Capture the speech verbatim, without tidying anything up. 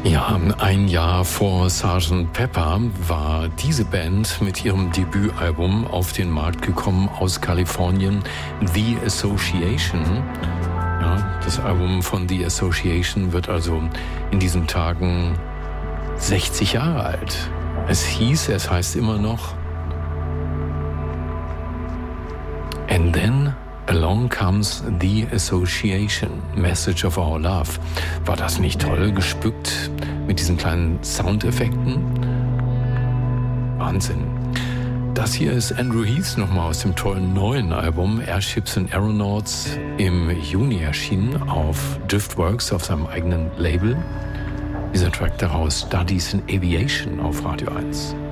Ja, ein Jahr vor Sergeant Pepper war diese Band mit ihrem Debütalbum auf den Markt gekommen aus Kalifornien, The Association. Ja, das Album von The Association wird also in diesen Tagen sechzig Jahre alt. Es hieß, es heißt immer noch And then Along Comes The Association, Message of Our Love. War das nicht toll, gespückt mit diesen kleinen Soundeffekten? Wahnsinn. Das hier ist Andrew Heath nochmal aus dem tollen neuen Album Airships and Aeronauts, im Juni erschienen auf Driftworks, auf seinem eigenen Label. Dieser Track daraus, Studies in Aviation auf Radio eins.